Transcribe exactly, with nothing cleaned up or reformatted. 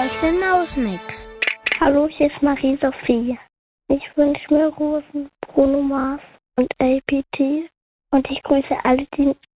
aus dem Mausmix. Hallo, hier ist Marie-Sophie. Ich wünsche mir Rosen, Bruno Mars und L P T. Und ich grüße alle, die